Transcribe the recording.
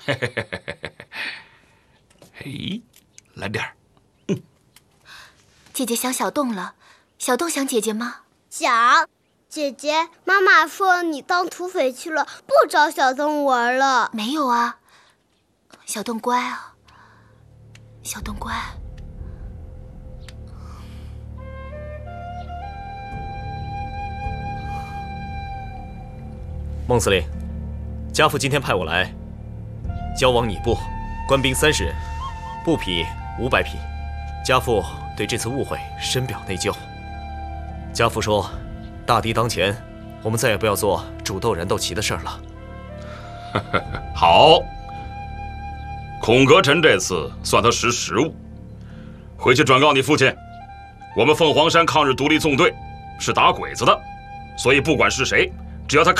嘿，来点儿。 姐姐想小洞了，小洞想姐姐吗？ 想。姐姐，妈妈说你当土匪去了，不找小洞玩了。 没有啊，小洞乖啊，小洞乖。 孟司令，家父今天派我来，交往拟部，官兵30人，布匹500匹。家父对这次误会深表内疚。家父说，大敌当前，我们再也不要做煮豆燃豆萁的事儿了。 好，孔阁臣这次算他识时务，回去转告你父亲，我们凤凰山抗日独立纵队是打鬼子的，所以不管是谁，只要他